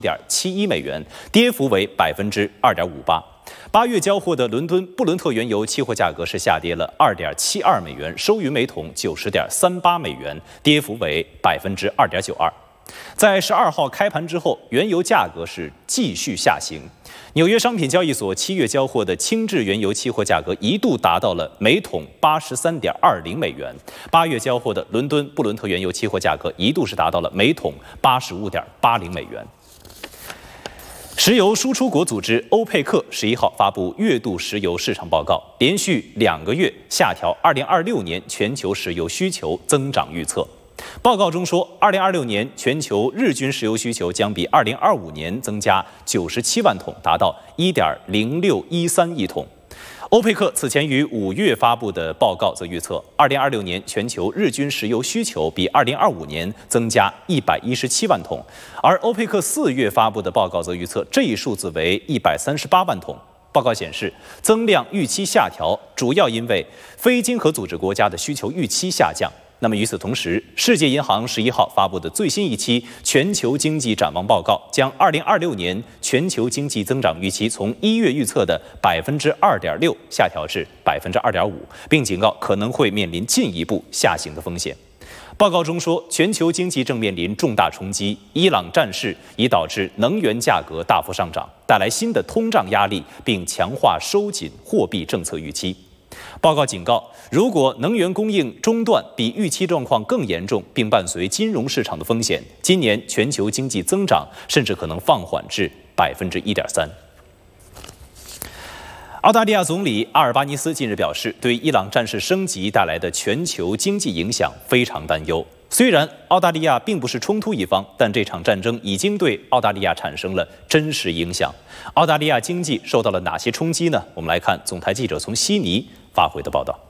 1.71美元，跌幅为2.58%。8月交货的伦敦布伦特原油期货价格是下跌了2.72美元，收于每桶90.38美元，跌幅为2.92%。在12号开盘之后，原油价格是继续下行。纽约商品交易所7月交货的轻质原油期货价格一度达到了每桶83.20美元。8月交货的伦敦布伦特原油期货价格一度是达到了每桶85.80美元。石油输出国组织欧佩克11号发布月度石油市场报告，连续2个月下调2026年全球石油需求增长预测。报告中说，2026年全球日均石油需求将比2025年增加97万桶，达到1.0613亿桶。欧佩克此前于5月发布的报告则预测，2026年全球日均石油需求比2025年增加117万桶，而欧佩克4月发布的报告则预测这一数字为138万桶。报告显示，增量预期下调主要因为非经合组织国家的需求预期下降。那么与此同时，世界银行11号发布的最新一期全球经济展望报告，将2026年全球经济增长预期从1月预测的2.6%下调至2.5%，并警告可能会面临进一步下行的风险。报告中说，全球经济正面临重大冲击，伊朗战事已导致能源价格大幅上涨，带来新的通胀压力，并强化收紧货币政策预期。报告警告，如果能源供应中断比预期状况更严重，并伴随金融市场的风险，今年全球经济增长甚至可能放缓至1.3%。澳大利亚总理阿尔巴尼斯近日表示，对伊朗战事升级带来的全球经济影响非常担忧。虽然澳大利亚并不是冲突一方，但这场战争已经对澳大利亚产生了真实影响。澳大利亚经济受到了哪些冲击呢？我们来看总台记者从悉尼发回的报道。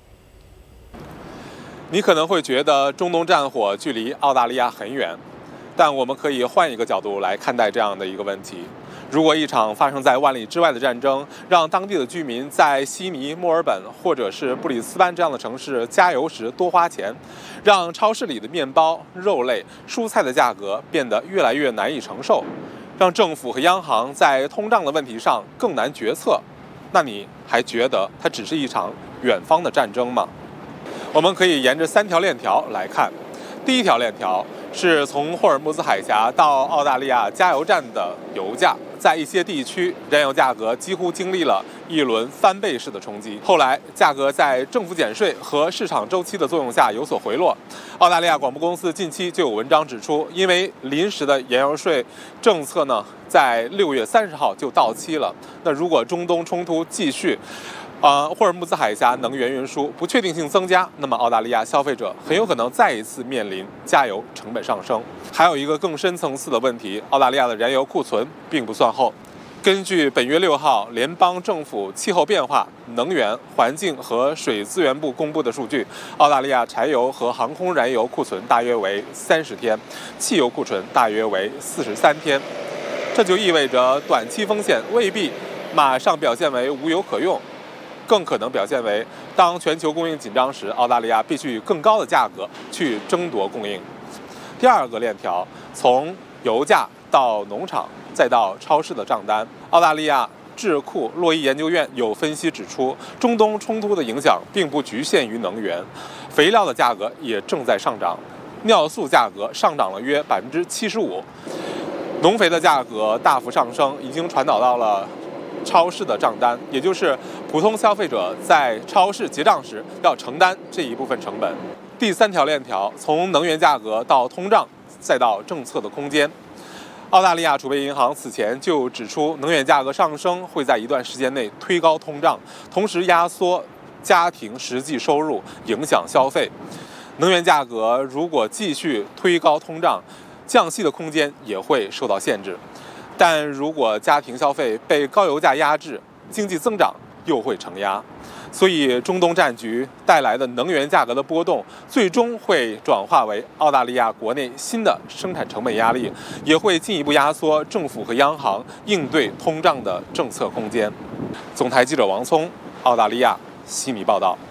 你可能会觉得中东战火距离澳大利亚很远，但我们可以换一个角度来看待这样的一个问题。如果一场发生在万里之外的战争让当地的居民在悉尼、墨尔本或者是布里斯班这样的城市加油时多花钱，让超市里的面包、肉类、蔬菜的价格变得越来越难以承受，让政府和央行在通胀的问题上更难决策，那你还觉得它只是一场远方的战争吗？我们可以沿着3条链条来看。第一条链条是从霍尔木兹海峡到澳大利亚加油站的油价，在一些地区，燃油价格几乎经历了一轮翻倍式的冲击。后来，价格在政府减税和市场周期的作用下有所回落。澳大利亚广播公司近期就有文章指出，因为临时的燃油税政策呢，在6月30号就到期了。那如果中东冲突继续，霍尔木兹海峡能源运输不确定性增加，那么澳大利亚消费者很有可能再一次面临加油成本上升。还有一个更深层次的问题，澳大利亚的燃油库存并不算厚。根据本月6号联邦政府气候变化、能源、环境和水资源部公布的数据，澳大利亚柴油和航空燃油库存大约为30天，汽油库存大约为43天。这就意味着短期风险未必马上表现为无油可用，更可能表现为当全球供应紧张时，澳大利亚必须以更高的价格去争夺供应。第二个链条，从油价到农场再到超市的账单。澳大利亚智库洛伊研究院有分析指出，中东冲突的影响并不局限于能源，肥料的价格也正在上涨，尿素价格上涨了约75%，农肥的价格大幅上升，已经传导到了超市的账单，也就是普通消费者在超市结账时要承担这一部分成本。第3条链条，从能源价格到通胀，再到政策的空间。澳大利亚储备银行此前就指出，能源价格上升会在一段时间内推高通胀，同时压缩家庭实际收入，影响消费。能源价格如果继续推高通胀，降息的空间也会受到限制。但如果家庭消费被高油价压制，经济增长又会承压。所以中东战局带来的能源价格的波动，最终会转化为澳大利亚国内新的生产成本压力，也会进一步压缩政府和央行应对通胀的政策空间。总台记者王聪，澳大利亚悉尼报道。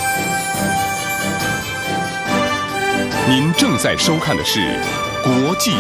您正在收看的是国际